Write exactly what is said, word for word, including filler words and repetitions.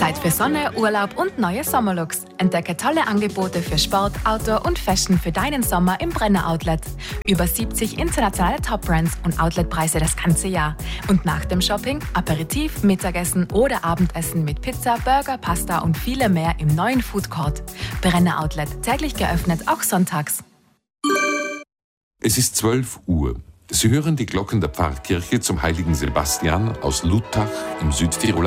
Zeit für Sonne, Urlaub und neue Sommerlooks. Entdecke tolle Angebote für Sport, Outdoor und Fashion für deinen Sommer im Brenner Outlet. Über siebzig internationale Top-Brands und Outletpreise das ganze Jahr. Und nach dem Shopping Aperitif, Mittagessen oder Abendessen mit Pizza, Burger, Pasta und viele mehr im neuen Food Court. Brenner Outlet, täglich geöffnet, auch sonntags. Es ist zwölf Uhr. Sie hören die Glocken der Pfarrkirche zum heiligen Sebastian aus Luttach im Südtirol.